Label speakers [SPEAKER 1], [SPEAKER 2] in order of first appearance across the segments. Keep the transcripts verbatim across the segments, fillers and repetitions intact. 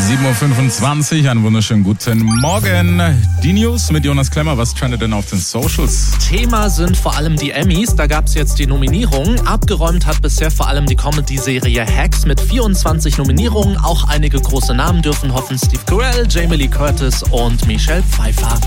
[SPEAKER 1] sieben Uhr fünfundzwanzig, einen wunderschönen guten Morgen. Die News mit Jonas Klemmer, was trendet denn auf den Socials?
[SPEAKER 2] Thema sind vor allem die Emmys, da gab es jetzt die Nominierungen. Abgeräumt hat bisher vor allem die Comedy-Serie Hacks mit vierundzwanzig Nominierungen. Auch einige große Namen dürfen hoffen, Steve Carell, Jamie Lee Curtis und Michelle Pfeiffer.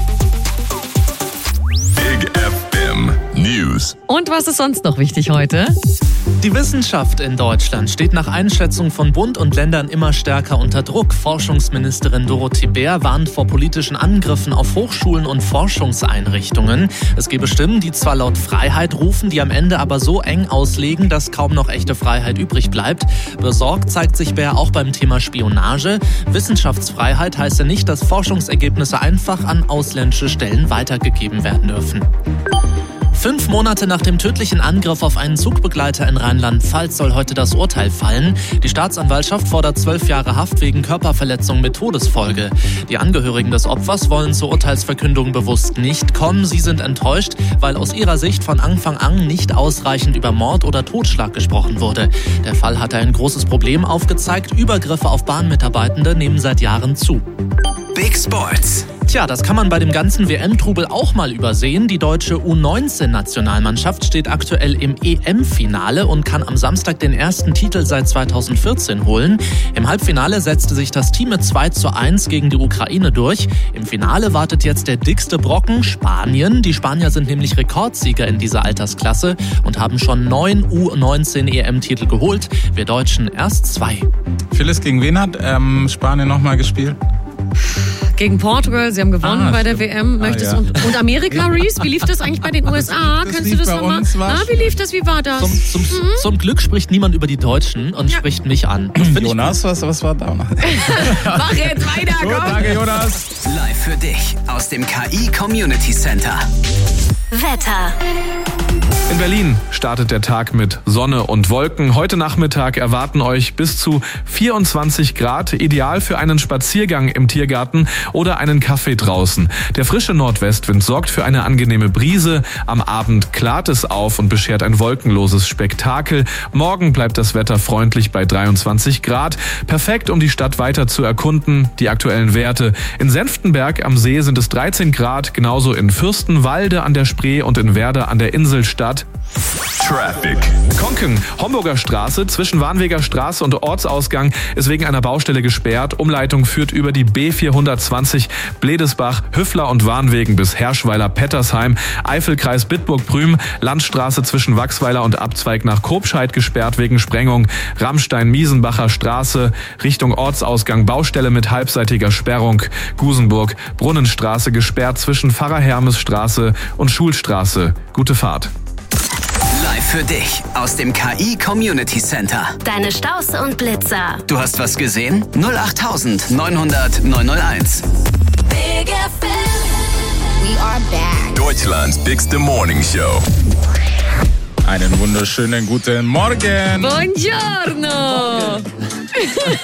[SPEAKER 3] Big F M News.
[SPEAKER 4] Und was ist sonst noch wichtig heute?
[SPEAKER 2] Die Wissenschaft in Deutschland steht nach Einschätzung von Bund und Ländern immer stärker unter Druck. Forschungsministerin Dorothee Bär warnt vor politischen Angriffen auf Hochschulen und Forschungseinrichtungen. Es gebe Stimmen, die zwar laut Freiheit rufen, die am Ende aber so eng auslegen, dass kaum noch echte Freiheit übrig bleibt. Besorgt zeigt sich Bär auch beim Thema Spionage. Wissenschaftsfreiheit heiße nicht, dass Forschungsergebnisse einfach an ausländische Stellen weitergegeben werden dürfen. Fünf Monate nach dem tödlichen Angriff auf einen Zugbegleiter in Rheinland-Pfalz soll heute das Urteil fallen. Die Staatsanwaltschaft fordert zwölf Jahre Haft wegen Körperverletzung mit Todesfolge. Die Angehörigen des Opfers wollen zur Urteilsverkündung bewusst nicht kommen. Sie sind enttäuscht, weil aus ihrer Sicht von Anfang an nicht ausreichend über Mord oder Totschlag gesprochen wurde. Der Fall hatte ein großes Problem aufgezeigt. Übergriffe auf Bahnmitarbeitende nehmen seit Jahren zu.
[SPEAKER 5] Big Sports.
[SPEAKER 2] Tja, das kann man bei dem ganzen W M-Trubel auch mal übersehen. Die deutsche U neunzehn-Nationalmannschaft steht aktuell im E M-Finale und kann am Samstag den ersten Titel seit zweitausendvierzehn holen. Im Halbfinale setzte sich das Team mit zwei zu eins gegen die Ukraine durch. Im Finale wartet jetzt der dickste Brocken, Spanien. Die Spanier sind nämlich Rekordsieger in dieser Altersklasse und haben schon neun U neunzehn-E M-Titel geholt. Wir Deutschen erst zwei.
[SPEAKER 1] Phyllis, gegen wen hat ähm, Spanien nochmal gespielt?
[SPEAKER 4] Gegen Portugal, sie haben gewonnen
[SPEAKER 1] Ah,
[SPEAKER 4] bei der
[SPEAKER 1] stimmt.
[SPEAKER 4] W M. Möchtest
[SPEAKER 1] Ah, ja.
[SPEAKER 4] und, und Amerika, Reese, wie lief das eigentlich bei den U S A?
[SPEAKER 1] Das
[SPEAKER 4] Kannst
[SPEAKER 1] lief
[SPEAKER 4] du das
[SPEAKER 1] bei
[SPEAKER 4] nochmal?
[SPEAKER 1] uns, war
[SPEAKER 4] Ah, wie lief das? Wie war das?
[SPEAKER 2] Zum, zum,
[SPEAKER 4] Mhm.
[SPEAKER 2] zum Glück spricht niemand über die Deutschen und
[SPEAKER 4] Ja.
[SPEAKER 2] spricht mich an. Das find ich
[SPEAKER 1] Jonas, was, was war da?
[SPEAKER 4] Mach jetzt weiter,
[SPEAKER 1] Gut,
[SPEAKER 4] komm!
[SPEAKER 1] danke Jonas.
[SPEAKER 5] Live für dich aus dem K I Community Center.
[SPEAKER 6] Wetter.
[SPEAKER 7] In Berlin startet der Tag mit Sonne und Wolken. Heute Nachmittag erwarten euch bis zu vierundzwanzig Grad, ideal für einen Spaziergang im Tiergarten oder einen Kaffee draußen. Der frische Nordwestwind sorgt für eine angenehme Brise. Am Abend klart es auf und beschert ein wolkenloses Spektakel. Morgen bleibt das Wetter freundlich bei dreiundzwanzig Grad. Perfekt, um die Stadt weiter zu erkunden. Die aktuellen Werte: in Senftenberg am See sind es dreizehn Grad, genauso in Fürstenwalde an der Spree und in Werder an der Inselstadt.
[SPEAKER 3] Traffic.
[SPEAKER 7] Konken, Homburger Straße zwischen Warnweger Straße und Ortsausgang ist wegen einer Baustelle gesperrt. Umleitung führt über die B vierhundertzwanzig Bledesbach, Hüffler und Warnwegen bis Herschweiler-Pettersheim. Eifelkreis Bitburg-Prüm, Landstraße zwischen Wachsweiler und Abzweig nach Kopscheid gesperrt wegen Sprengung. Rammstein-Miesenbacher Straße Richtung Ortsausgang, Baustelle mit halbseitiger Sperrung. Gusenburg, Brunnenstraße gesperrt zwischen Pfarrer-Hermes-Straße und Schulstraße. Gute Fahrt.
[SPEAKER 5] Live für dich aus dem K I Community Center.
[SPEAKER 6] Deine Staus und Blitzer.
[SPEAKER 5] Du hast was gesehen? null acht neun hundert neun null eins.
[SPEAKER 6] Big F M. We are back.
[SPEAKER 3] Deutschlands bigste Morning Show.
[SPEAKER 1] Einen wunderschönen guten Morgen.
[SPEAKER 4] Buongiorno!